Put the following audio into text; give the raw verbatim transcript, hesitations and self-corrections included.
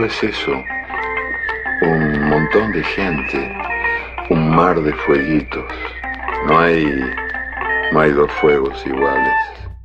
mundo es eso, un montón de gente, un mar de fueguitos. No hay, no hay dos fuegos iguales.